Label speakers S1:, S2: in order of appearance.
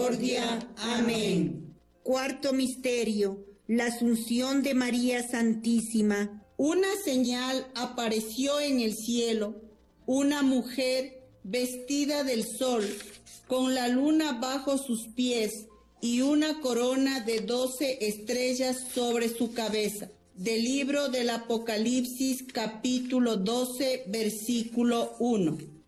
S1: Amén. Cuarto misterio, la Asunción de María Santísima.
S2: Una señal apareció en el cielo, una mujer vestida del sol, con la luna bajo sus pies y una corona de 12 estrellas sobre su cabeza. Del libro del Apocalipsis, capítulo 12, versículo 1.